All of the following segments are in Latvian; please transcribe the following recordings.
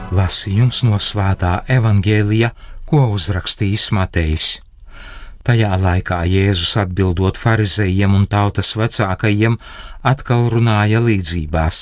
Lasījums no Svētā evaņģēlija, ko uzrakstījis Matejs. Tajā laikā Jēzus atbildot farizejiem un tautas vecākajiem, atkal runāja līdzībās.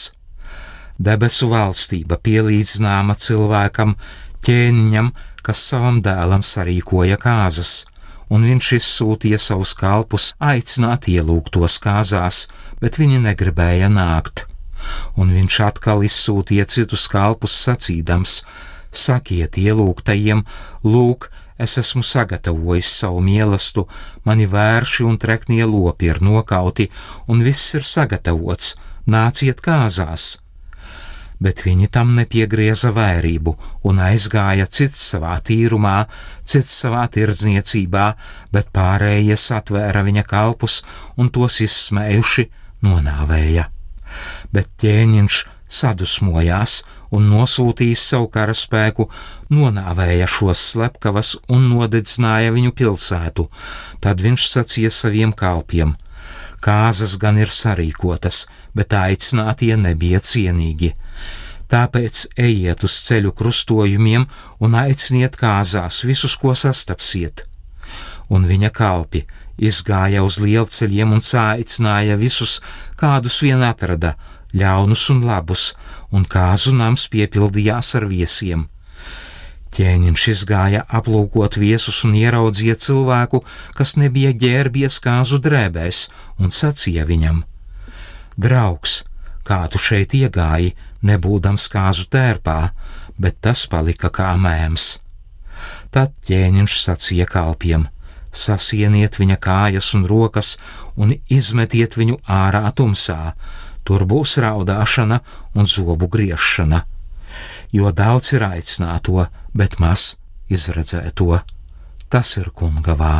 Debesu valstība pielīdzināma cilvēkam, ķēniņam, kas savam dēlam sarīkoja kāzas, un viņš izsūtīja savus kalpus aicināt ielūgtos kāzās, bet viņi negribēja nākt. Un viņš atkal izsūtīja citus kalpus sacīdams: sakiet ielūgtajiem, lūk, es esmu sagatavojis savu mielastu, mani vērši un treknie lopi ir nokauti, un viss ir sagatavots, nāciet kāzās. Bet viņi tam nepiegrieza vērību un aizgāja cits savā tīrumā, cits savā tirdzniecībā, bet pārējie satvēra viņa kalpus un tos izsmējuši nonāvēja. Bet ķēniņš sadusmojās un nosūtījis savu karaspēku, nonāvēja šos slepkavas un nodedzināja viņu pilsētu. Tad viņš sacīja saviem kalpiem: kāzas gan ir sarīkotas, bet aicinātie nebija cienīgi. Tāpēc ejiet uz ceļu krustojumiem un aiciniet kāzās visus, ko sastapsiet. Un viņa kalpi izgāja uz lielceļiem un saicināja visus, kādus vien atrada, ļaunus un labus, un kāzu nams piepildījās ar viesiem. Ķēniņš izgāja aplūkot viesus un ieraudzīja cilvēku, kas nebija ģērbies kāzu drēbēs, un sacīja viņam: draugs, kā tu šeit iegāji, nebūdams kāzu tērpā, bet tas palika kā mēms. Tad ķēniņš sacīja kalpiem: sasieniet viņa kājas un rokas un izmetiet viņu ārā tumsā, tur būs raudāšana un zobu griešana. Jo daudz ir aicināto, bet maz izredzēto. Tas ir Kunga vārds.